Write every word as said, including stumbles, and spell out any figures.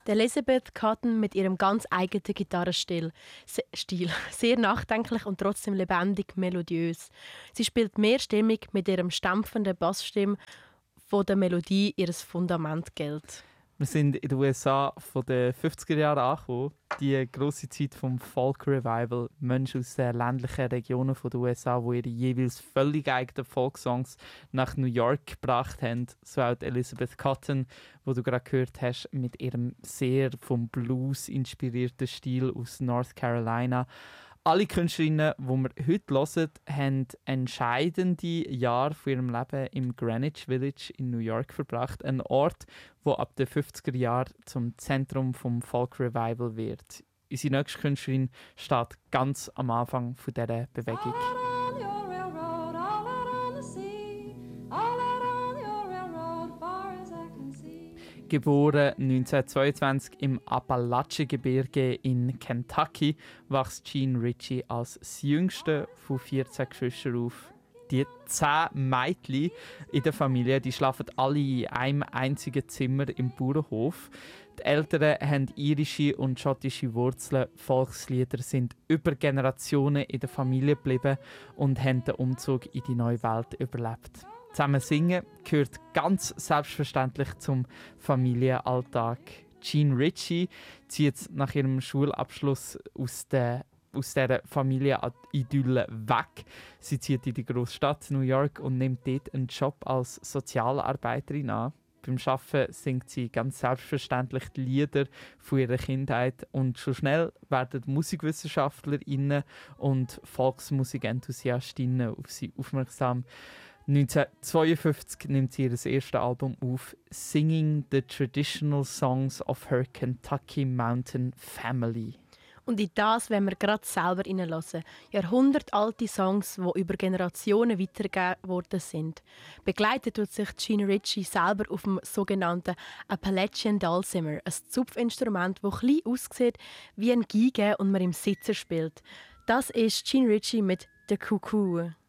Die Elizabeth Cotten mit ihrem ganz eigenen Gitarrenstil. Se- Stil. Sehr nachdenklich und trotzdem lebendig melodiös. Sie spielt mehrstimmig mit ihrem stampfenden Bassstimme, wo der Melodie ihres Fundament gilt. Wir sind in den U S A von den fünfziger Jahren angekommen. Die grosse Zeit vom Folk Revival. Menschen aus den ländlichen Regionen der U S A, die ihre jeweils völlig eigenen Folksongs nach New York gebracht haben. So auch Elizabeth Cotten, wo du gerade gehört hast, mit ihrem sehr vom Blues inspirierten Stil aus North Carolina. Alle Künstlerinnen, die wir heute hören, haben entscheidende Jahre von ihrem Leben im Greenwich Village in New York verbracht. Ein Ort, wo ab den fünfziger Jahren zum Zentrum des Folk Revival wird. Unsere nächste Künstlerin steht ganz am Anfang von dieser Bewegung. Geboren neunzehnhundertzweiundzwanzig im Appalachiengebirge in Kentucky, wächst Jean Ritchie als das jüngste von vierzehn Geschwistern auf. Die zehn Mädchen in der Familie die schlafen alle in einem einzigen Zimmer im Bauernhof. Die Eltern haben irische und schottische Wurzeln. Volkslieder sind über Generationen in der Familie geblieben und haben den Umzug in die neue Welt überlebt. Zusammen singen gehört ganz selbstverständlich zum Familienalltag. Jean Ritchie zieht nach ihrem Schulabschluss aus der aus dieser Familienidylle weg. Sie zieht in die grosse Stadt New York und nimmt dort einen Job als Sozialarbeiterin an. Beim Arbeiten singt sie ganz selbstverständlich die Lieder von ihrer Kindheit und schon schnell werden MusikwissenschaftlerInnen und Volksmusikenthusiastinnen auf sie aufmerksam. neunzehnhundertzweiundfünfzig nimmt sie ihr erstes Album auf, «Singing the Traditional Songs of Her Kentucky Mountain Family». Und in das wollen wir gerade selber hineinlassen. Jahrhundertalte Songs, die über Generationen weitergegeben worden sind. Begleitet tut sich Jean Ritchie selber auf dem sogenannten Appalachian Dulcimer, ein Zupfinstrument, das klein aussieht wie ein Geige und man im Sitzen spielt. Das ist Jean Ritchie mit «The Cuckoo».